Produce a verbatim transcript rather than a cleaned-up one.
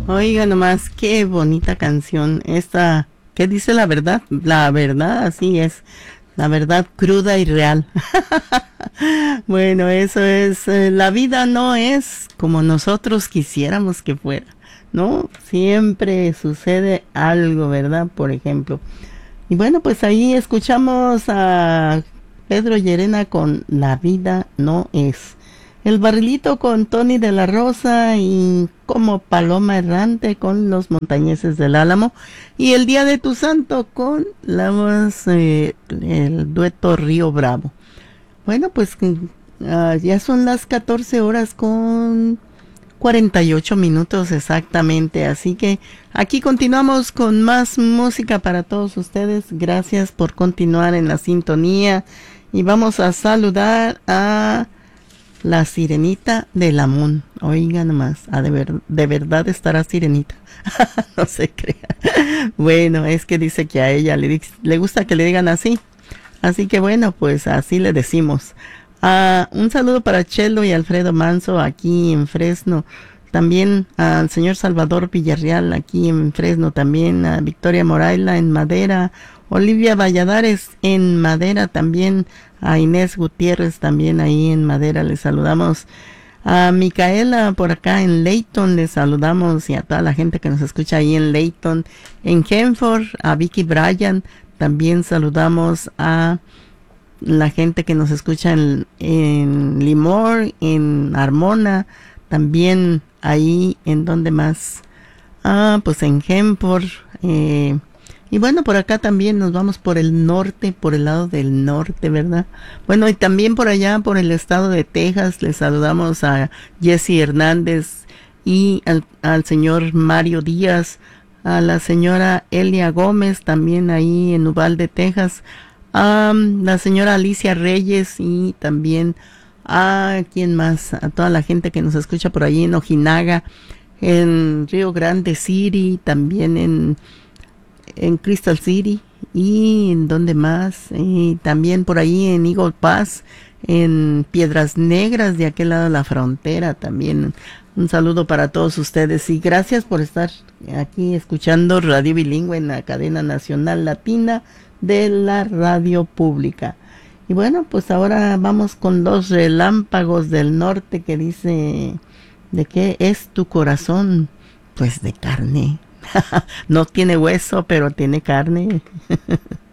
Oiga nomás, qué bonita canción. Esta, ¿qué dice la verdad? La verdad, así es. La verdad cruda y real. Bueno, eso es, eh, la vida no es como nosotros quisiéramos que fuera, ¿no? Siempre sucede algo, ¿verdad? Por ejemplo. Y bueno, pues ahí escuchamos a Pedro Llerena con La vida no es. El barrilito con Tony de la Rosa y como Paloma Errante con los Montañeses del Álamo. Y el Día de tu Santo con la, eh, el dueto Río Bravo. Bueno, pues uh, ya son las catorce horas con cuarenta y ocho minutos exactamente, así que aquí continuamos con más música para todos ustedes. Gracias por continuar en la sintonía y vamos a saludar a la Sirenita de Lamún. Oigan nomás, a de, ver, de verdad estará Sirenita. No se crea. Bueno, es que dice que a ella le, le gusta que le digan así. Así que bueno, pues así le decimos. Uh, un saludo para Chelo y Alfredo Manso aquí en Fresno. También al señor Salvador Villarreal aquí en Fresno. También a Victoria Moraila en Madera. Olivia Valladares en Madera también. A Inés Gutiérrez también ahí en Madera. Les saludamos. A Micaela por acá en Layton les saludamos. Y a toda la gente que nos escucha ahí en Layton. En Henford, a Vicky Bryan. También saludamos a la gente que nos escucha en, en Limor, en Armona, también ahí en donde más, ah, pues en Henford, eh, y bueno, por acá también nos vamos por el norte, por el lado del norte, ¿verdad? Bueno, y también por allá, por el estado de Texas, les saludamos a Jesse Hernández y al, al señor Mario Díaz, a la señora Elia Gómez, también ahí en Uvalde, Texas, a um, la señora Alicia Reyes y también a quién más, a toda la gente que nos escucha por ahí en Ojinaga, en Río Grande City, también en, en Crystal City y en donde más, y también por ahí en Eagle Pass, en Piedras Negras, de aquel lado de la frontera también. Un saludo para todos ustedes y gracias por estar aquí escuchando Radio Bilingüe en la cadena nacional latina de la radio pública. Y bueno, pues ahora vamos con los relámpagos del norte que dice, ¿de qué es tu corazón? Pues de carne. No tiene hueso, pero tiene carne.